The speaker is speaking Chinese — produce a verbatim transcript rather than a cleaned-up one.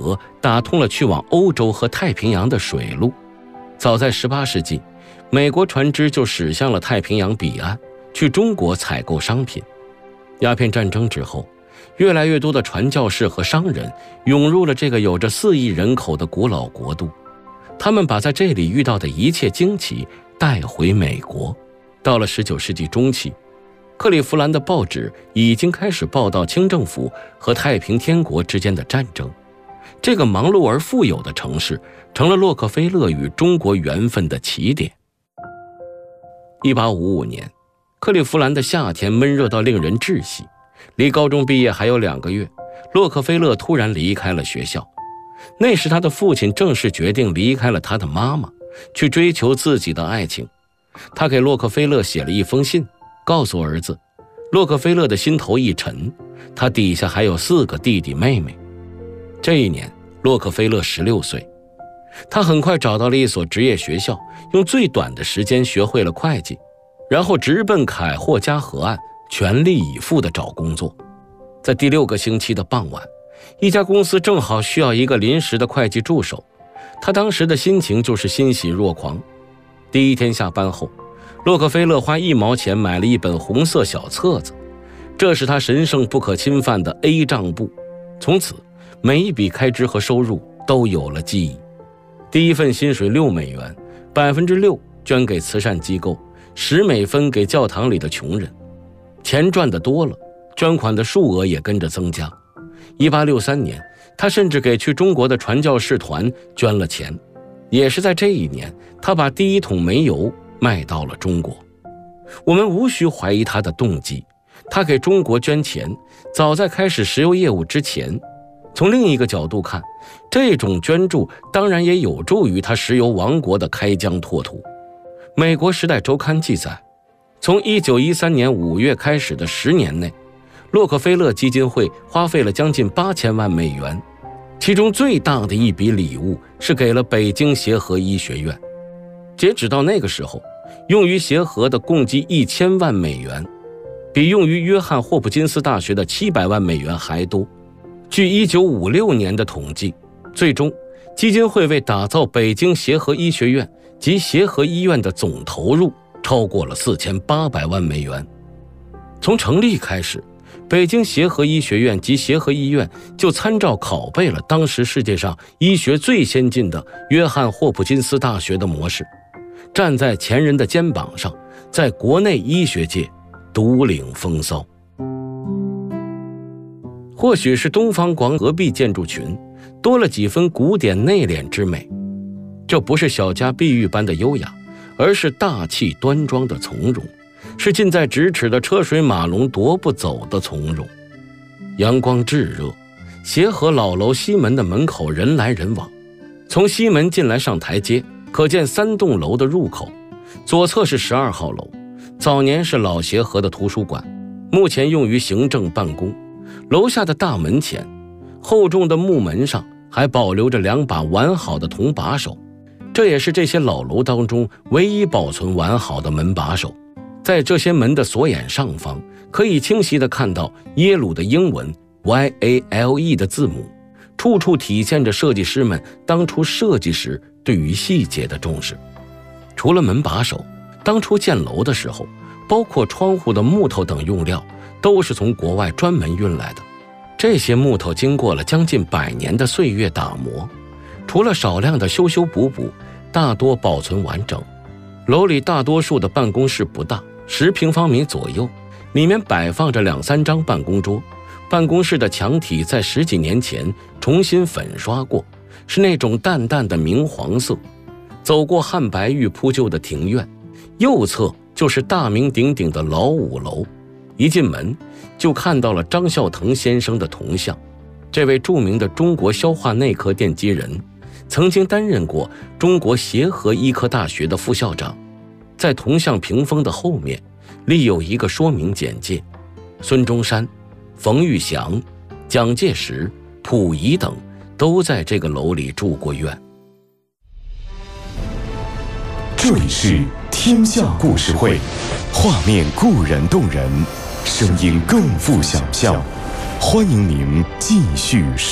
河打通了去往欧洲和太平洋的水路。早在十八世纪，美国船只就驶向了太平洋彼岸，去中国采购商品。鸦片战争之后，越来越多的传教士和商人涌入了这个有着四亿人口的古老国度，他们把在这里遇到的一切惊奇带回美国。到了十九世纪中期，克利夫兰的报纸已经开始报道清政府和太平天国之间的战争。这个忙碌而富有的城市成了洛克菲勒与中国缘分的起点。一八五五年，克利夫兰的夏天闷热到令人窒息，离高中毕业还有两个月，洛克菲勒突然离开了学校。那时他的父亲正式决定离开了他的妈妈，去追求自己的爱情。他给洛克菲勒写了一封信，告诉儿子。洛克菲勒的心头一沉，他底下还有四个弟弟妹妹。这一年，洛克菲勒十六岁，他很快找到了一所职业学校，用最短的时间学会了会计，然后直奔凯霍加河岸，全力以赴地找工作。在第六个星期的傍晚，一家公司正好需要一个临时的会计助手，他当时的心情就是欣喜若狂。第一天下班后，洛克菲勒花一毛钱买了一本红色小册子，这是他神圣不可侵犯的 A 账簿。从此，每一笔开支和收入都有了记忆。第一份薪水六美元，百分之六捐给慈善机构，十美分给教堂里的穷人。钱赚得多了，捐款的数额也跟着增加。一八六三年，他甚至给去中国的传教士团捐了钱。也是在这一年，他把第一桶煤油卖到了中国。我们无需怀疑他的动机，他给中国捐钱，早在开始石油业务之前。从另一个角度看，这种捐助当然也有助于他石油王国的开疆拓土。美国时代周刊记载，从一九一三年五月开始的十年内，洛克菲勒基金会花费了将近八千万美元，其中最大的一笔礼物是给了北京协和医学院。截止到那个时候，用于协和的共计一千万美元，比用于约翰霍普金斯大学的七百万美元还多。据一九五六年的统计，最终基金会为打造北京协和医学院及协和医院的总投入超过了四千八百万美元。从成立开始，北京协和医学院及协和医院就参照拷贝了当时世界上医学最先进的约翰霍普金斯大学的模式，站在前人的肩膀上，在国内医学界独领风骚。或许是东方广合璧建筑群多了几分古典内敛之美，这不是小家碧玉般的优雅，而是大气端庄的从容，是近在咫尺的车水马龙夺不走的从容。阳光炙热，协和老楼西门的门口人来人往，从西门进来上台阶，可见三栋楼的入口。左侧是十二号楼，早年是老协和的图书馆，目前用于行政办公。楼下的大门前，厚重的木门上还保留着两把完好的铜把手，这也是这些老楼当中唯一保存完好的门把手。在这些门的锁眼上方，可以清晰地看到耶鲁的英文 Y A L E 的字母，处处体现着设计师们当初设计时对于细节的重视。除了门把手，当初建楼的时候，包括窗户的木头等用料都是从国外专门运来的。这些木头经过了将近百年的岁月打磨，除了少量的修修补补，大多保存完整。楼里大多数的办公室不大，十平方米左右，里面摆放着两三张办公桌。办公室的墙体在十几年前重新粉刷过，是那种淡淡的明黄色。走过汉白玉铺就的庭院，右侧就是大名鼎鼎的老五楼。一进门就看到了张孝腾先生的铜像，这位著名的中国消化内科奠基人，曾经担任过中国协和医科大学的副校长。在铜像屏风的后面立有一个说明简介，孙中山、冯玉祥、蒋介石、溥仪等都在这个楼里住过院。 这里是天下故事会，画面固然动人，声音更富想象，欢迎您继续